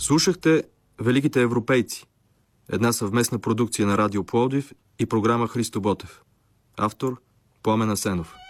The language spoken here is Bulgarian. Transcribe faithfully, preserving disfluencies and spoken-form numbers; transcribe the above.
Слушахте Великите европейци, една съвместна продукция на Радио Пловдив и програма Христо Ботев. Автор Пламен Асенов.